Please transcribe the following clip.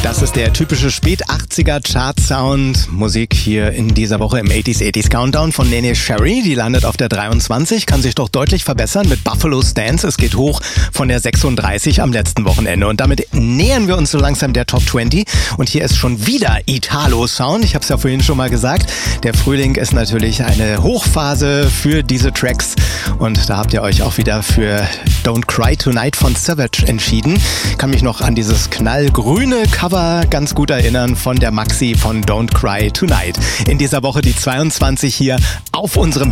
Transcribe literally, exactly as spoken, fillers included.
Das ist der typische Spät-achtziger Chart-Sound. Musik hier in dieser Woche im achtziger achtziger Countdown von Neneh Cherry. Die landet auf der dreiundzwanzig, kann sich doch deutlich verbessern mit Buffalo Stance. Es geht hoch von der sechsunddreißig am letzten Wochenende. Und damit nähern wir uns so langsam der Top zwanzig. Und hier ist schon wieder Italo-Sound. Ich habe es ja vorhin schon mal gesagt. Der Frühling ist natürlich eine Hochphase für diese Tracks. Und da habt ihr euch auch wieder für Don't Cry Tonight von Savage entschieden. Kann mich noch an dieses knallgrüne Cover ganz gut erinnern von der Maxi von Don't Cry Tonight. In dieser Woche die zweiundzwanzig hier auf unserem